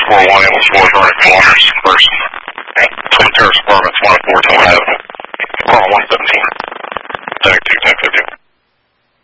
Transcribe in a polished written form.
401 Ambulance 4 is running kilometers person. Twin Terrace Apartments, 104 Town Avenue. Call 117.